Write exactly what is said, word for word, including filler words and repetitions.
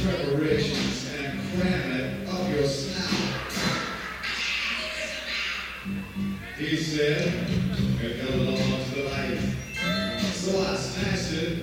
preparations and cram it up your snout. He said, it held on to the light. So I snatched it